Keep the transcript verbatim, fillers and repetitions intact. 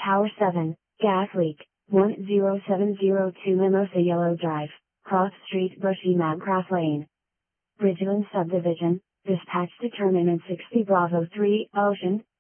Tower seven, gas leak, one zero seven zero two Mimosa Yellow Drive, Cross Street Bushy Mount Cross Lane. Bridgeland Subdivision, dispatch determinant sixty Bravo three, Ocean,